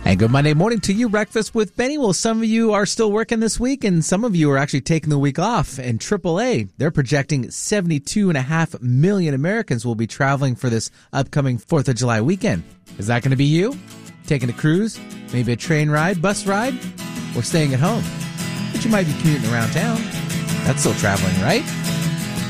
And good Monday morning to you, Breakfast with Benny. Well, some of you are still working this week, and some of you are actually taking the week off. And AAA, they're projecting 72.5 million Americans will be traveling for this upcoming 4th of July weekend. Is that going to be you? Taking a cruise, maybe a train ride, bus ride, or staying at home? But you might be commuting around town. That's still traveling, right?